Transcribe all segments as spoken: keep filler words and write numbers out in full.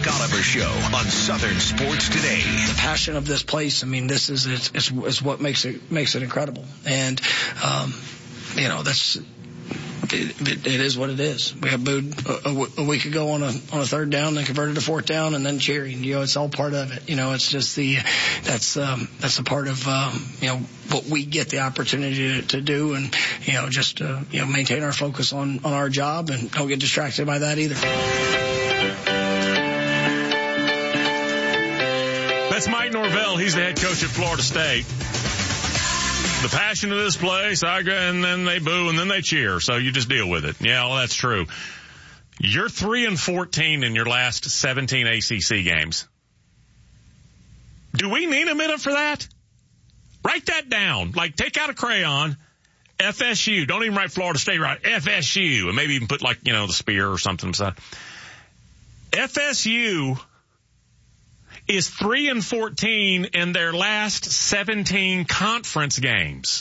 Oliver Show on Southern Sports Today. The passion of this place, I mean, this is is, is, is what makes it makes it incredible. And, um, you know, that's it, it, it is what it is. We have booed a, a week ago on a on a third down, then converted to fourth down, and then cheering. You know, it's all part of it. You know, it's just the that's um, that's a part of um, you know what we get the opportunity to, to do, and you know just uh, you know maintain our focus on on our job and don't get distracted by that either. That's Mike Norvell. He's the head coach at Florida State. The passion of this place, I and then they boo and then they cheer. So you just deal with it. Yeah, well, that's true. You're three and fourteen in your last seventeen A C C games. Do we need a minute for that? Write that down. Like, take out a crayon. F S U. Don't even write Florida State. Write F S U, and maybe even put like you know the spear or something beside. F S U is three and fourteen in their last seventeen conference games.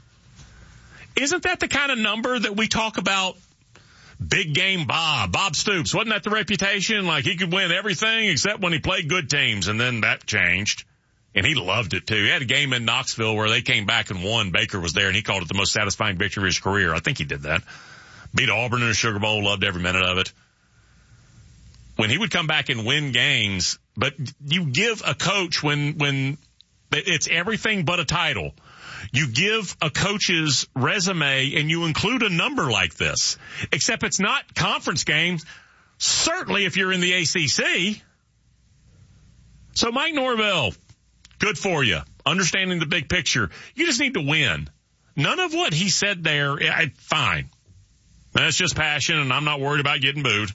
Isn't that the kind of number that we talk about? Big game Bob, Bob Stoops. Wasn't that the reputation? Like he could win everything except when he played good teams, and then that changed. And he loved it too. He had a game in Knoxville where they came back and won. Baker was there and he called it the most satisfying victory of his career. I think he did that. Beat Auburn in the Sugar Bowl, loved every minute of it. When he would come back and win games, but you give a coach when, when it's everything but a title, you give a coach's resume and you include a number like this, except it's not conference games. Certainly if you're in the A C C. So Mike Norvell, good for you. Understanding the big picture. You just need to win. None of what he said there, I, fine. That's just passion and I'm not worried about getting booed.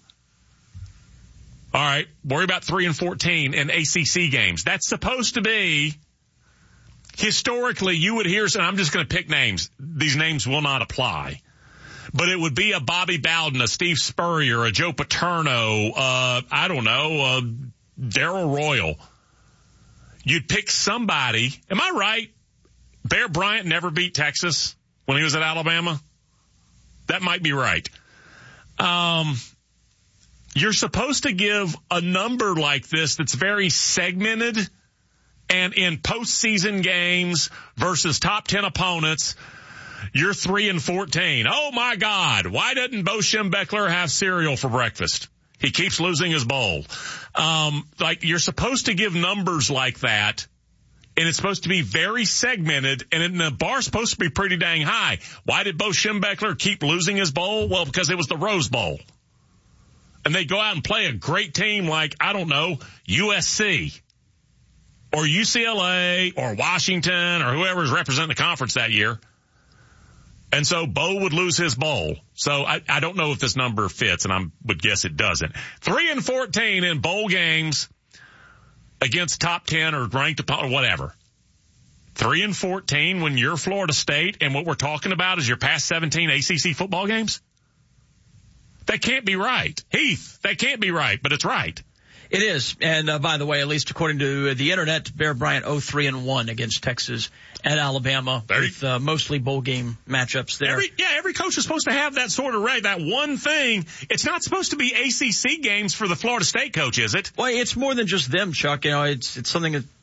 All right, worry about three and fourteen in A C C games. That's supposed to be, historically, you would hear, and I'm just going to pick names. These names will not apply. But it would be a Bobby Bowden, a Steve Spurrier, a Joe Paterno, uh, I don't know, uh, Darrell Royal. You'd pick somebody. Am I right? Bear Bryant never beat Texas when he was at Alabama? That might be right. Um... You're supposed to give a number like this that's very segmented, and in postseason games versus top ten opponents, you're three and fourteen. Oh my God. Why doesn't Bo Schembechler have cereal for breakfast? He keeps losing his bowl. Um, like you're supposed to give numbers like that, and it's supposed to be very segmented, and the bar's supposed to be pretty dang high. Why did Bo Schembechler keep losing his bowl? Well, because it was the Rose Bowl. And they go out and play a great team like, I don't know, U S C or U C L A or Washington or whoever's representing the conference that year. And so Bo would lose his bowl. So I, I don't know if this number fits, and I would guess it doesn't. Three and fourteen in bowl games against top ten or ranked or whatever. Three and fourteen when you're Florida State, and what we're talking about is your past seventeen A C C football games? That can't be right. Heath, that can't be right, but it's right. It is. And uh, by the way, at least according to the internet, Bear Bryant oh three and one against Texas and Alabama with uh, mostly bowl game matchups there. Every, yeah, every coach is supposed to have that sort of right, that one thing. It's not supposed to be A C C games for the Florida State coach, is it? Well, it's more than just them, Chuck. You know, it's it's something that